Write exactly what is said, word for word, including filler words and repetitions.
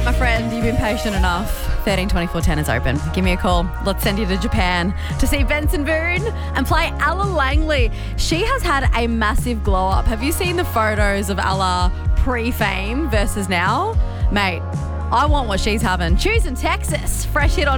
right, my friend, you've been patient enough. thirteen twenty-four ten is open. Give me a call. Let's send you to Japan to see Benson Boone and play Ella Langley. She has had a massive glow up. Have you seen the photos of Ella pre-fame versus now? Mate, I want what she's having. Choosing Texas. Fresh hit on